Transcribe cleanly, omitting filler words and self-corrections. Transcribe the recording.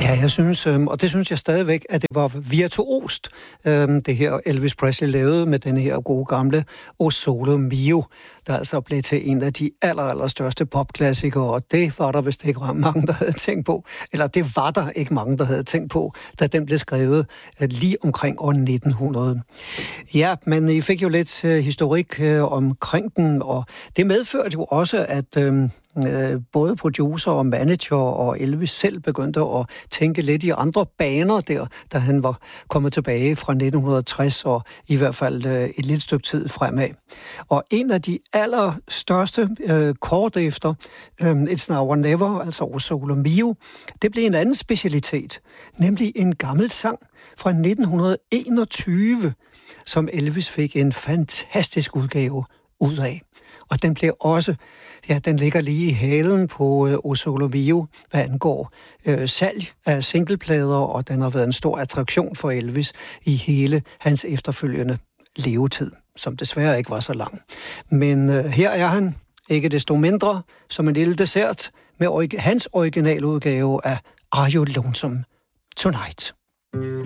Ja, jeg synes, og det synes jeg stadigvæk, at det var virtuost, det her Elvis Presley lavede med den her gode gamle O Sole Mio, der altså blev til en af de allerstørste popklassikere, og det var der vist ikke mange, der havde tænkt på, eller det var der ikke mange, der havde tænkt på, da den blev skrevet lige omkring år 1900. Ja, men I fik jo lidt historik omkring den, og det medførte jo også, at både producer og manager og Elvis selv begyndte at tænke lidt i andre baner der, da han var kommet tilbage fra 1960 og i hvert fald et lille stykke tid fremad. Og en af de allerstørste kort efter It's Now or Never, altså O Sole Mio, det blev en anden specialitet, nemlig en gammel sang fra 1921, som Elvis fik en fantastisk udgave ud af. Og den blev også, ja, den ligger lige i halen på O Sole Mio, hvad angår salg af singleplader, og den har været en stor attraktion for Elvis i hele hans efterfølgende levetid, som desværre ikke var så lang. Men her er han, ikke desto mindre, som en lille dessert med hans originaludgave af Are You Lonesome Tonight?